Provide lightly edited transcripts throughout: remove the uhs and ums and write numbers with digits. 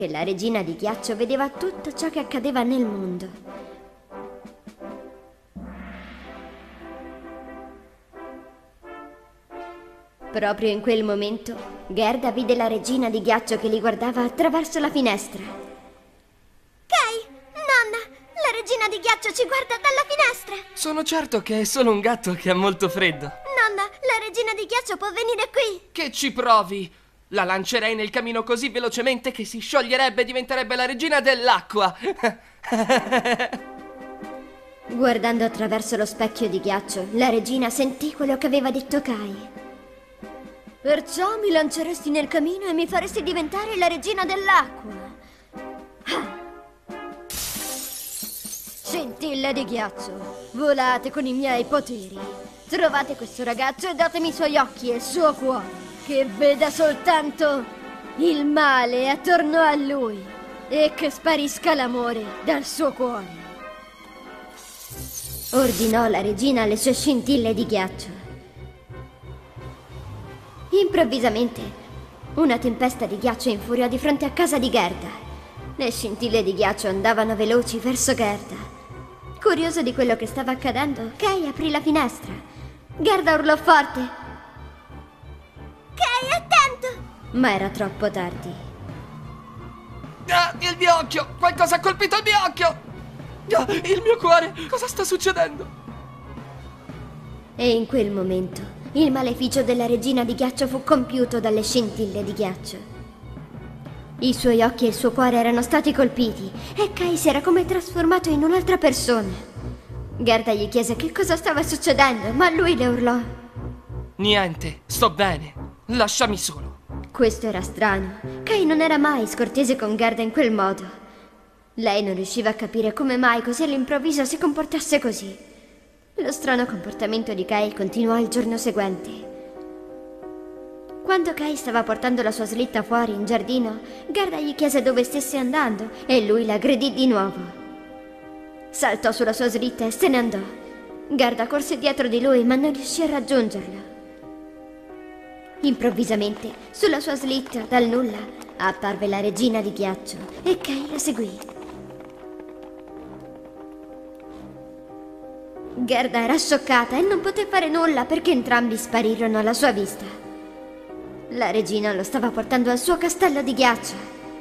che la regina di ghiaccio vedeva tutto ciò che accadeva nel mondo. Proprio in quel momento, Gerda vide la regina di ghiaccio che li guardava attraverso la finestra. Kay, nonna, la regina di ghiaccio ci guarda dalla finestra. Sono certo che è solo un gatto che ha molto freddo. Nonna, la regina di ghiaccio può venire qui. Che ci provi! La lancerei nel camino così velocemente che si scioglierebbe e diventerebbe la regina dell'acqua. Guardando attraverso lo specchio di ghiaccio, la regina sentì quello che aveva detto Kay. Perciò mi lanceresti nel camino e mi faresti diventare la regina dell'acqua. Scintille di ghiaccio, volate con i miei poteri. Trovate questo ragazzo e datemi i suoi occhi e il suo cuore, che veda soltanto il male attorno a lui e che sparisca l'amore dal suo cuore. Ordinò la regina alle sue scintille di ghiaccio. Improvvisamente, una tempesta di ghiaccio infuriò di fronte a casa di Gerda. Le scintille di ghiaccio andavano veloci verso Gerda. Curioso di quello che stava accadendo, Kay aprì la finestra. Gerda urlò forte. Kay, attento! Ma era troppo tardi. Ah, il mio occhio! Qualcosa ha colpito il mio occhio! Ah, il mio cuore! Cosa sta succedendo? E in quel momento il maleficio della regina di ghiaccio fu compiuto dalle scintille di ghiaccio. I suoi occhi e il suo cuore erano stati colpiti e Kay si era come trasformato in un'altra persona. Gerda gli chiese che cosa stava succedendo, ma lui le urlò. Niente, sto bene. Lasciami solo. Questo era strano. Kay non era mai scortese con Gerda in quel modo. Lei non riusciva a capire come mai così all'improvviso si comportasse così. Lo strano comportamento di Kay continuò il giorno seguente. Quando Kay stava portando la sua slitta fuori in giardino, Gerda gli chiese dove stesse andando e lui la aggredì di nuovo. Saltò sulla sua slitta e se ne andò. Gerda corse dietro di lui ma non riuscì a raggiungerlo. Improvvisamente, sulla sua slitta, dal nulla, apparve la regina di ghiaccio e Kay la seguì. Gerda era scioccata e non poté fare nulla perché entrambi sparirono alla sua vista. La regina lo stava portando al suo castello di ghiaccio.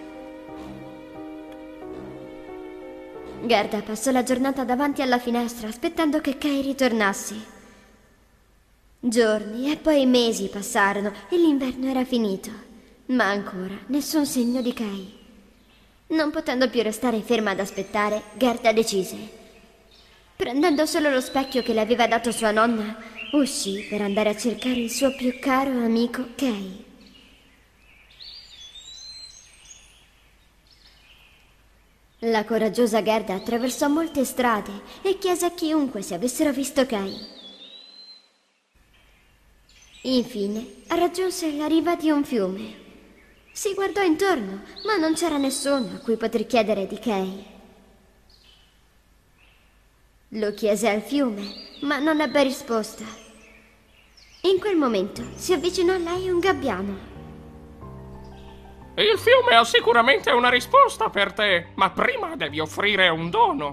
Gerda passò la giornata davanti alla finestra aspettando che Kay ritornasse. Giorni e poi mesi passarono e l'inverno era finito, ma ancora nessun segno di Kay. Non potendo più restare ferma ad aspettare, Gerda decise. Prendendo solo lo specchio che le aveva dato sua nonna, uscì per andare a cercare il suo più caro amico Kay. La coraggiosa Gerda attraversò molte strade e chiese a chiunque se avessero visto Kay. Infine raggiunse la riva di un fiume. Si guardò intorno, ma non c'era nessuno a cui poter chiedere di Kay. Lo chiese al fiume, ma non ebbe risposta. In quel momento si avvicinò a lei un gabbiano. Il fiume ha sicuramente una risposta per te, ma prima devi offrire un dono.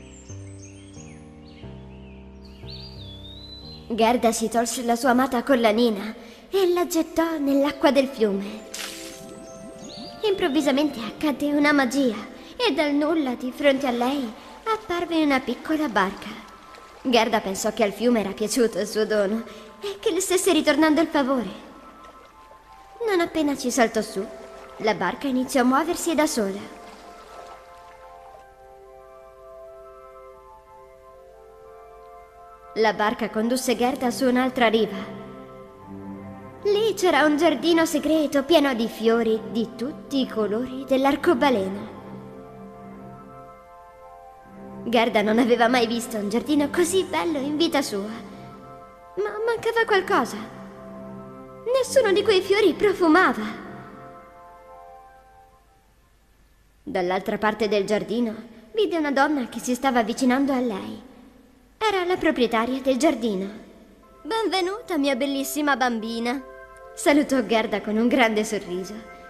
Gerda si tolse la sua amata collanina e la gettò nell'acqua del fiume. Improvvisamente accadde una magia e dal nulla di fronte a lei apparve una piccola barca. Gerda pensò che al fiume era piaciuto il suo dono e che le stesse ritornando il favore. Non appena ci saltò su, la barca iniziò a muoversi da sola. La barca condusse Gerda su un'altra riva. Lì c'era un giardino segreto pieno di fiori di tutti i colori dell'arcobaleno. Gerda non aveva mai visto un giardino così bello in vita sua. Ma mancava qualcosa. Nessuno di quei fiori profumava. Dall'altra parte del giardino vide una donna che si stava avvicinando a lei. Era la proprietaria del giardino. Benvenuta, mia bellissima bambina, salutò Gerda con un grande sorriso.